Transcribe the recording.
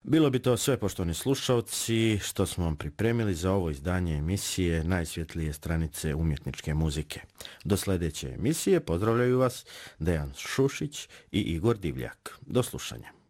Bilo bi to sve, poštovani slušalci, što smo vam pripremili za ovo izdanje emisije Najsvjetlije stranice umjetničke muzike. Do sljedeće emisije pozdravljaju vas Dejan Šušić i Igor Divljak. Do slušanja.